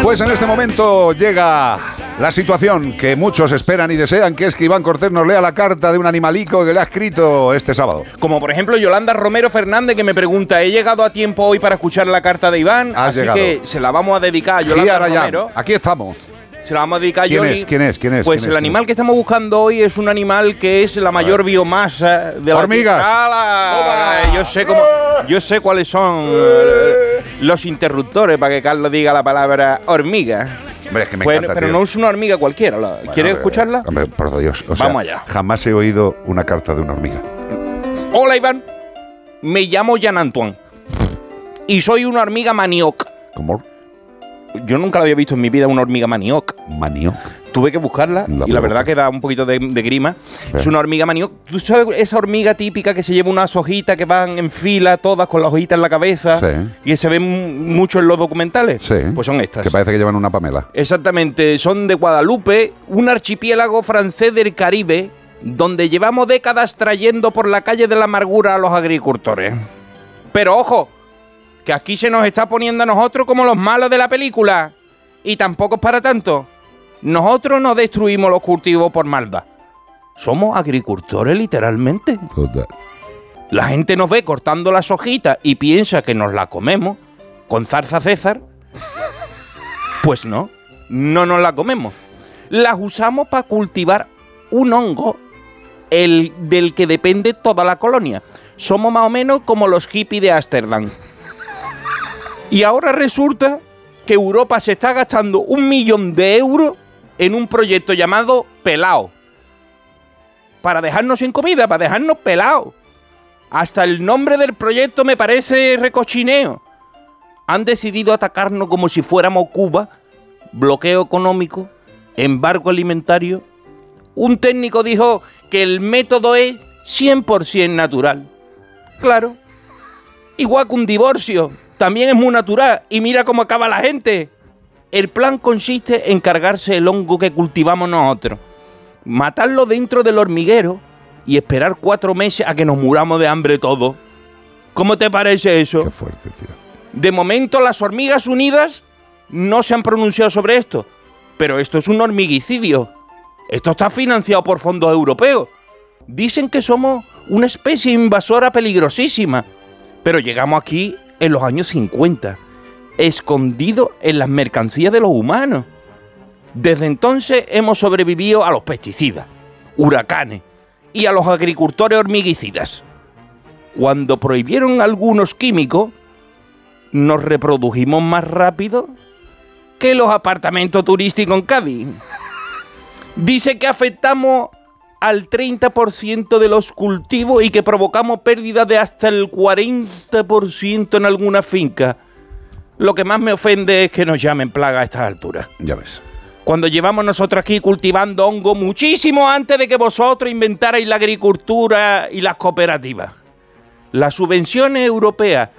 Pues en este momento llega la situación que muchos esperan y desean, que es que Iván Cortés nos lea la carta de un animalico que le ha escrito este sábado. Como por ejemplo Yolanda Romero Fernández, que me pregunta: ¿he llegado a tiempo hoy para escuchar la carta de Iván? Así que se la vamos a dedicar a Yolanda Romero. Aquí estamos. Se la vamos a dedicar a Yoli. ¿Quién es? Pues el animal que estamos buscando hoy es un animal que es la mayor biomasa de la hormigas. Yo sé cuáles son los interruptores para que Carlos diga la palabra hormiga. Hombre, es que me encanta, pero tío. no es una hormiga cualquiera. ¿Quieres escucharla? Hombre, por Dios. Vamos allá. Jamás he oído una carta de una hormiga. Hola, Iván. Me llamo Jean Antoine y soy una hormiga manioc. ¿Cómo? Yo nunca la había visto en mi vida, una hormiga manioc. ¿Manioc? Tuve que buscarla y la verdad que da un poquito de grima. Es una hormiga manioc. ¿Tú sabes esa hormiga típica que se lleva unas hojitas que van en fila todas con las hojitas en la cabeza? Sí. Y que se ven mucho en los documentales. Sí. Pues son estas. Que parece que llevan una Pamela. Exactamente. Son de Guadalupe, un archipiélago francés del Caribe, donde llevamos décadas trayendo por la calle de la amargura a los agricultores. Pero ojo, que aquí se nos está poniendo a nosotros como los malos de la película. Y tampoco es para tanto. Nosotros no destruimos los cultivos por maldad. Somos agricultores literalmente. Total. La gente nos ve cortando las hojitas y piensa que nos la comemos con zarza César. Pues no nos la comemos. Las usamos para cultivar un hongo del que depende toda la colonia. Somos más o menos como los hippies de Ámsterdam. Y ahora resulta que Europa se está gastando 1 millón de euros en un proyecto llamado Pelao. Para dejarnos sin comida, para dejarnos pelados. Hasta el nombre del proyecto me parece recochineo. Han decidido atacarnos como si fuéramos Cuba. Bloqueo económico, embargo alimentario. Un técnico dijo que el método es 100% natural. Claro. Igual que un divorcio. También es muy natural. Y mira cómo acaba la gente. El plan consiste en cargarse el hongo que cultivamos nosotros, matarlo dentro del hormiguero y esperar 4 meses a que nos muramos de hambre todos. ¿Cómo te parece eso? Qué fuerte, tío. De momento las hormigas unidas no se han pronunciado sobre esto, pero esto es un hormiguicidio. Esto está financiado por fondos europeos. Dicen que somos una especie invasora peligrosísima, pero llegamos aquí en los años 50, escondido en las mercancías de los humanos. Desde entonces hemos sobrevivido a los pesticidas, huracanes y a los agricultores hormiguicidas. Cuando prohibieron algunos químicos, nos reprodujimos más rápido que los apartamentos turísticos en Cádiz. Dice que afectamos al 30% de los cultivos y que provocamos pérdidas de hasta el 40% en alguna finca. Lo que más me ofende es que nos llamen plaga a estas alturas. Ya ves. Cuando llevamos nosotros aquí cultivando hongo muchísimo antes de que vosotros inventarais la agricultura y las cooperativas. Las subvenciones europeas